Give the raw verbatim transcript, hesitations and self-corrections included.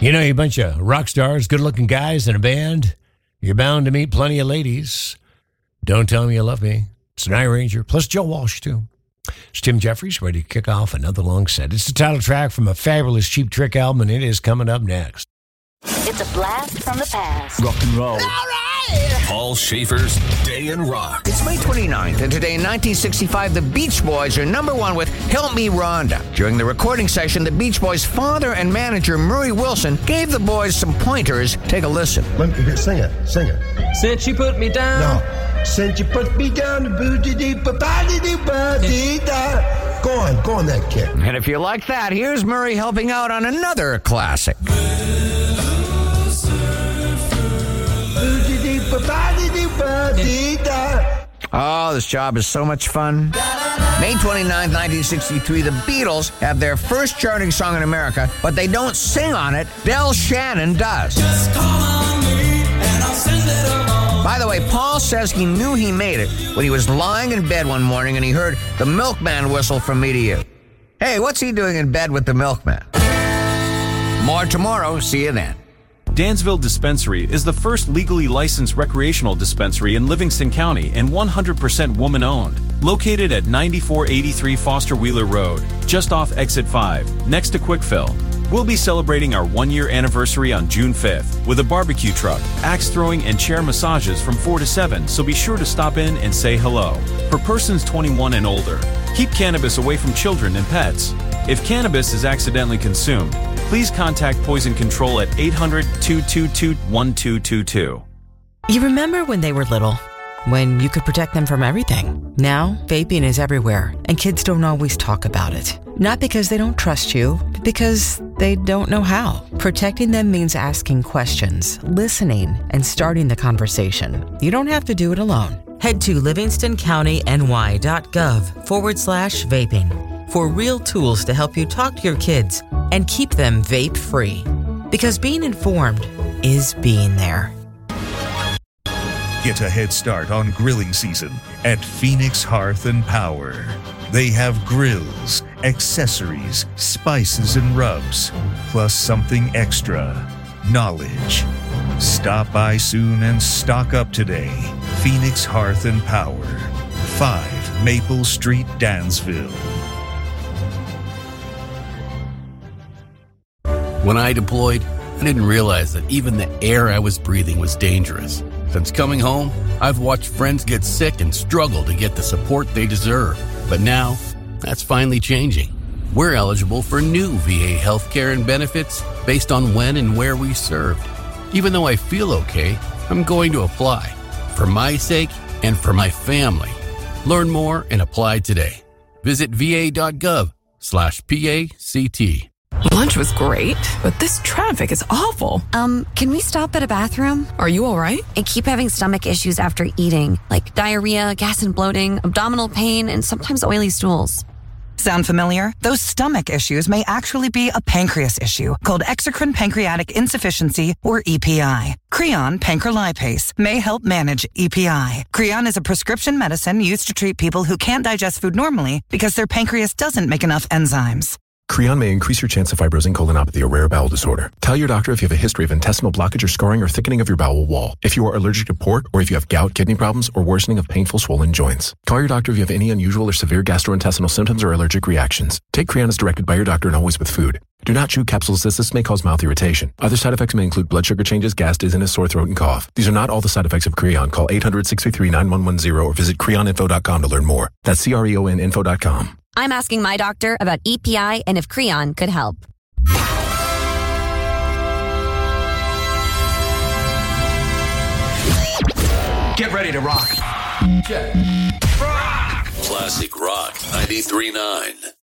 You know, you're a bunch of rock stars, good-looking guys in a band. You're bound to meet plenty of ladies. Don't Tell Me You Love Me. It's Night Ranger, plus Joe Walsh, too. It's Tim Jeffries, ready to kick off another long set. It's the title track from a fabulous Cheap Trick album, and it is coming up next. It's a blast from the past. Rock and roll. All right! Paul Schaefer's Day in Rock. It's May twenty-ninth, and today in nineteen sixty-five, the Beach Boys are number one with Help Me Rhonda. During the recording session, the Beach Boys' father and manager, Murray Wilson, gave the boys some pointers. Take a listen. Let me hear, sing it, sing it. Since you put me down. No. Since you put me down, boo-dee-dee-ba-ba-dee-dee-ba-dee-da. Go on, go on that kick. And if you like that, here's Murray helping out on another classic. Oh, this job is so much fun. May twenty-ninth, nineteen sixty-three, the Beatles have their first charting song in America, but they don't sing on it. Del Shannon does. Just call on me and I'll send it along. By the way, Paul says he knew he made it when he was lying in bed one morning and he heard the milkman whistle from Me to You. Hey, what's he doing in bed with the milkman? More tomorrow. See you then. Dansville Dispensary is the first legally licensed recreational dispensary in Livingston County and one hundred percent woman-owned. Located at ninety-four eighty-three Foster Wheeler Road, just off Exit five, next to Quickfill. We'll be celebrating our one-year anniversary on June fifth with a barbecue truck, axe throwing, and chair massages from four to seven, so be sure to stop in and say hello. For persons twenty-one and older, keep cannabis away from children and pets. If cannabis is accidentally consumed, please contact Poison Control at eight hundred, two two two, one two two two. You remember when they were little? When you could protect them from everything. Now, vaping is everywhere, and kids don't always talk about it. Not because they don't trust you, but because they don't know how. Protecting them means asking questions, listening, and starting the conversation. You don't have to do it alone. Head to livingstoncountyny.gov forward slash vaping for real tools to help you talk to your kids and keep them vape-free. Because being informed is being there. Get a head start on grilling season at Phoenix Hearth and Power. They have grills, accessories, spices, and rubs, plus something extra, knowledge. Stop by soon and stock up today. Phoenix Hearth and Power, five Maple Street, Dansville. When I deployed, I didn't realize that even the air I was breathing was dangerous. Since coming home, I've watched friends get sick and struggle to get the support they deserve. But now, that's finally changing. We're eligible for new V A healthcare and benefits based on when and where we served. Even though I feel okay, I'm going to apply. For my sake and for my family. Learn more and apply today. Visit va.gov slash PACT. Lunch was great, but this traffic is awful. Um, can we stop at a bathroom? Are you all right? I keep having stomach issues after eating, like diarrhea, gas and bloating, abdominal pain, and sometimes oily stools. Sound familiar? Those stomach issues may actually be a pancreas issue called exocrine pancreatic insufficiency, or E P I. Creon pancrelipase may help manage E P I. Creon is a prescription medicine used to treat people who can't digest food normally because their pancreas doesn't make enough enzymes. Creon may increase your chance of fibrosing colonopathy, a rare bowel disorder. Tell your doctor if you have a history of intestinal blockage or scarring or thickening of your bowel wall, if you are allergic to pork, or if you have gout, kidney problems, or worsening of painful swollen joints. Call your doctor if you have any unusual or severe gastrointestinal symptoms or allergic reactions. Take Creon as directed by your doctor and always with food. Do not chew capsules as this may cause mouth irritation. Other side effects may include blood sugar changes, gas, dizziness, sore throat, and cough. These are not all the side effects of Creon. Call eight hundred, six three three, nine one one zero or visit creon info dot com to learn more. That's C R E O N info dot com. I'm asking my doctor about E P I and if Creon could help. Get ready to rock. Check. Rock! Classic Rock ninety-three point nine.